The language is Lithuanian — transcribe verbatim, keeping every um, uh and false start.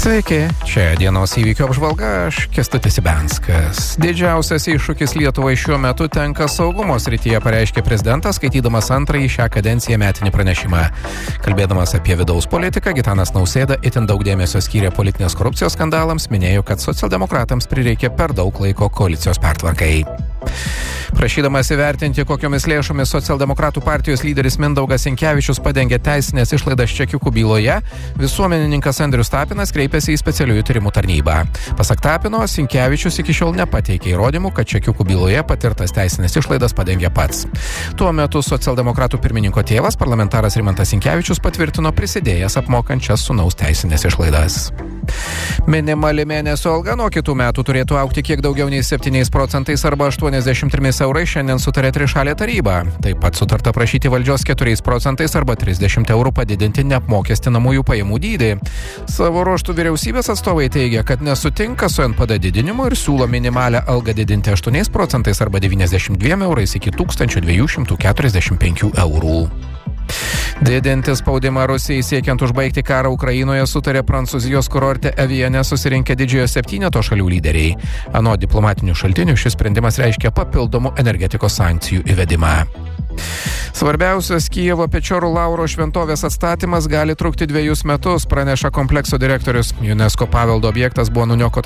Sveiki, čia dienos įvykių apžvalga, aš Kęstutis Ibenskas. Didžiausias iššūkis Lietuvai šiuo metu tenka saugumo srityje, pareiškė prezidentas, skaitydamas antrąjį šią kadenciją metinį pranešimą. Kalbėdamas apie vidaus politiką, Gitanas Nausėda itin daug dėmesio skyrė politinės korupcijos skandalams, minėjo, kad socialdemokratams prireikė per daug laiko koalicijos pertvarkai. Prašydamas įvertinti, kokiomis lėšomis socialdemokratų partijos lyderis Mindaugas Sinkevičius padengė teisinės išlaidas čekiukų byloje, visuomenininkas Andrius Tapinas kreipėsi į specialiųjų tyrimų tarnybą. Pasak Tapino, Sinkevičius iki šiol nepateikė įrodymų, kad čekiukų byloje patirtas teisinės išlaidas padengė pats. Tuo metu socialdemokratų pirmininko tėvas, parlamentaras Rimantas Sinkevičius, patvirtino prisidėjęs apmokančias sūnaus teisinės išlaidas. Minimali mėnesio alga nuo kitų metų turėtų augti kiek daugiau nei septyniais procentais arba aštuoniasdešimt trimis eurais, šiandien sutarė trišalė taryba. Taip pat sutarta prašyti valdžios keturiais procentais arba trisdešimt eurų padidinti neapmokestinamųjų pajamų dydį. Savo ruožtų vyriausybės atstovai teigia, kad nesutinka su N P D didinimu ir siūlo minimalią algą didinti aštuoniais procentais arba devyniasdešimt dviem eurais iki tūkstančio dviejų šimtų keturiasdešimt penkių eurų. Didinti spaudimą Rusijai siekiant užbaigti karą Ukrainoje sutarė Prancūzijos kurorte Aviene susirinkę didžiojo septyneto šalių lyderiai. Anot diplomatinių šaltinių šis sprendimas reiškia papildomų energetikos sankcijų įvedimą. Svarbiausias Kijevo Pečorų Lauro šventovės atstatymas gali trukti dviejus metus, praneša komplekso direktorius. UNESCO paveldo objektas buvo nuniokotas